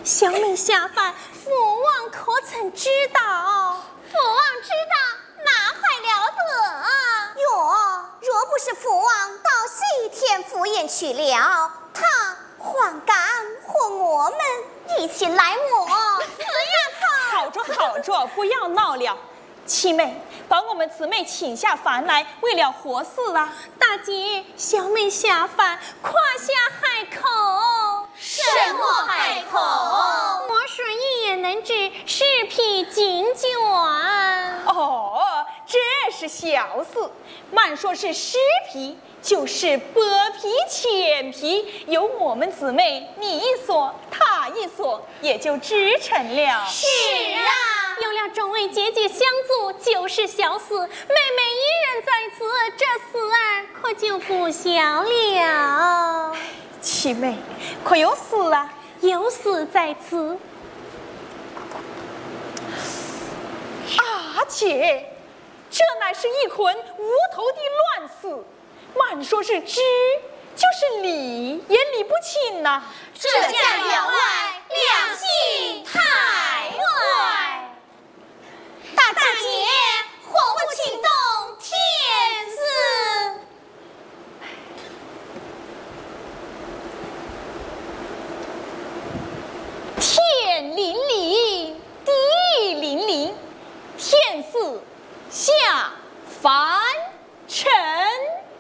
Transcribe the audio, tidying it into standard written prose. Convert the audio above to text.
小妹下凡，父王可曾知道？ 父王知道，那还了得啊！ 哟，若不是父王到西天赴宴去了，他还敢和我们一起来么？ 好着好着，不要闹了。七妹，把我们姊妹请下凡来，为了何事啊？ 大姐，小妹下凡，夸下海口。 什么海口？ 莫说一言能治，十匹金卷。 哦，这是小事。慢说是十匹，就是百匹、千匹，由我们姊妹你一说，他一说，也就织成了。 是啊， 有了众位姐姐相助，就是小事。妹妹一人在此，这事儿可就不小了。 七妹，可有事啊？ 有事在此。 阿姐，这乃是一捆无头的乱事，慢说是知，就是理也理不清呐。 这家员外良心太坏。大姐，何不请动天子？ 天灵灵，地灵灵，天子下凡尘。